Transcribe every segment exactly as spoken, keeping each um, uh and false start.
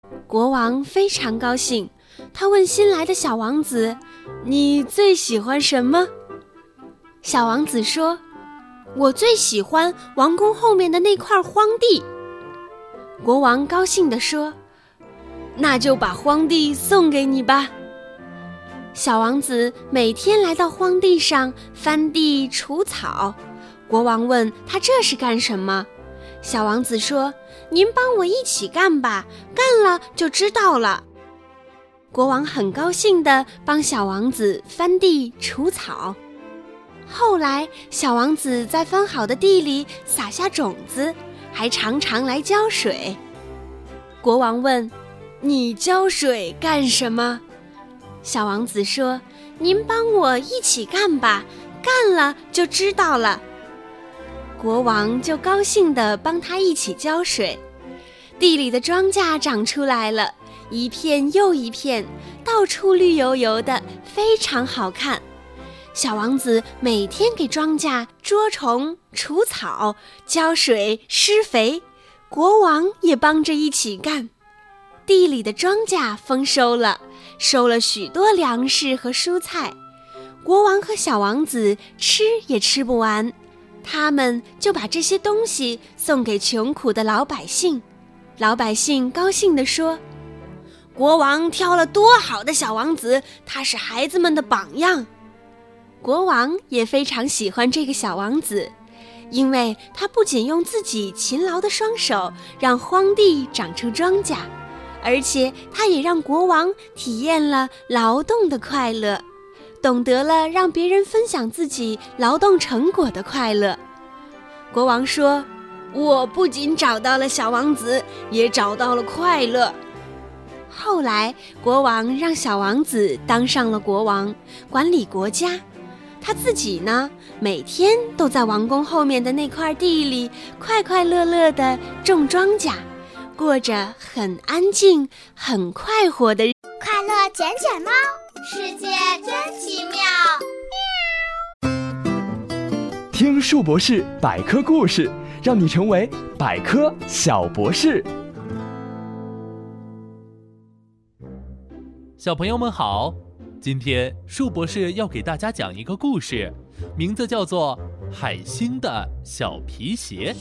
国王非常高兴，他问新来的小王子：“你最喜欢什么？”小王子说：“我最喜欢王宫后面的那块荒地。”国王高兴地说：“那就把荒地送给你吧。”小王子每天来到荒地上翻地除草。国王问他这是干什么？小王子说：“您帮我一起干吧，干了就知道了。”国王很高兴地帮小王子翻地除草。后来，小王子在翻好的地里撒下种子，还常常来浇水。国王问：“你浇水干什么？”小王子说：“您帮我一起干吧，干了就知道了。”国王就高兴地帮他一起浇水。地里的庄稼长出来了，一片又一片，到处绿油油的，非常好看。小王子每天给庄稼捉虫、除草、浇水、施肥，国王也帮着一起干。地里的庄稼丰收了，收了许多粮食和蔬菜，国王和小王子吃也吃不完，他们就把这些东西送给穷苦的老百姓。老百姓高兴地说：“国王挑了多好的小王子，他是孩子们的榜样。”国王也非常喜欢这个小王子，因为他不仅用自己勤劳的双手让荒地长出庄稼，而且他也让国王体验了劳动的快乐，懂得了让别人分享自己劳动成果的快乐。国王说：“我不仅找到了小王子，也找到了快乐。”后来，国王让小王子当上了国王，管理国家。他自己呢，每天都在王宫后面的那块地里快快乐乐地种庄稼，过着很安静、很快活的日子。 快乐捡捡猫，世界真奇妙。 听树博士百科故事，让你成为百科小博士。 小朋友们好，今天树博士要给大家讲一个故事，名字叫做《海星的小皮鞋》。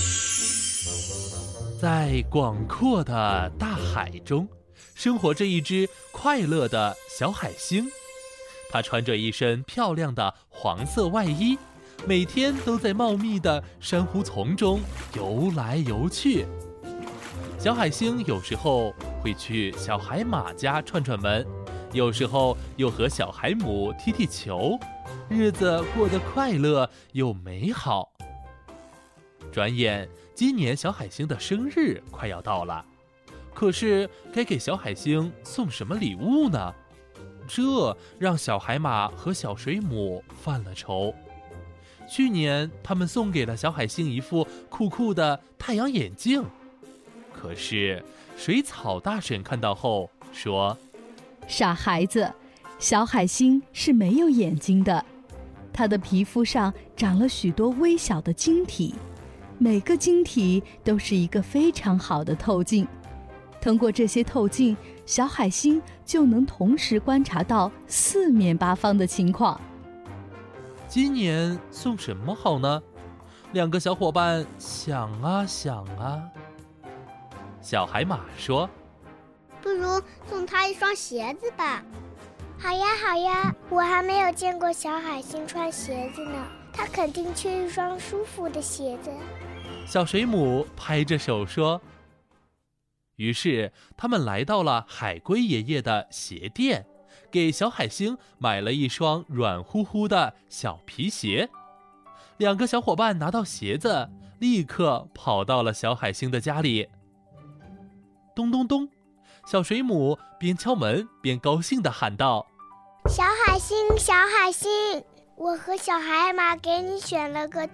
在广阔的大海中，生活着一只快乐的小海星。它穿着一身漂亮的黄色外衣，每天都在茂密的珊瑚丛中游来游去。小海星有时候会去小海马家串串门，有时候又和小海母踢踢球，日子过得快乐又美好。转眼今年小海星的生日快要到了，可是该给小海星送什么礼物呢？这让小海马和小水母犯了愁。去年他们送给了小海星一副酷酷的太阳眼镜，可是水草大婶看到后说：“ 傻孩子，小海星是没有眼睛的，它的皮肤上长了许多微小的晶体，每个晶体都是一个非常好的透镜。通过这些透镜，小海星就能同时观察到四面八方的情况。” 今年送什么好呢？两个小伙伴想啊想啊。小海马说：“ 不如送他一双鞋子吧。”好呀好呀，我还没有见过小海星穿鞋子呢，他肯定缺一双舒服的鞋子。 小水母拍着手说。于是他们来到了海龟爷爷的鞋店，给小海星买了一双软乎乎的小皮鞋。两个小伙伴拿到鞋子，立刻跑到了小海星的家里。咚咚咚，小水母边敲门边高兴地喊道：“ 小海星，小海星，我和小海马给你选了个